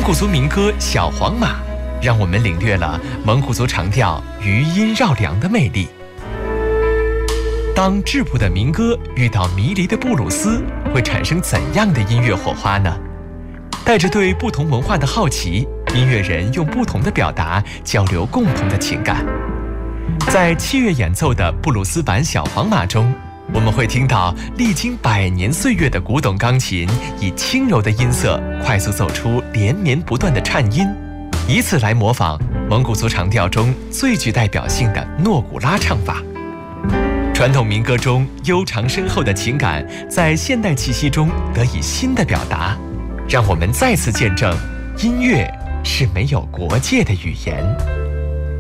古族民歌《小黄马》，让我们领略了蒙古族长调余音绕梁的魅力。当质朴的民歌遇到迷离的布鲁斯，会产生怎样的音乐火花呢？带着对不同文化的好奇，音乐人用不同的表达交流共同的情感。在7月演奏的布鲁斯版《小黄马》中，我们会听到历经100年岁月的古董钢琴以轻柔的音色快速奏出连绵不断的颤音，以此来模仿蒙古族长调中最具代表性的诺古拉唱法。传统民歌中悠长深厚的情感在现代气息中得以新的表达，让我们再次见证音乐是没有国界的语言。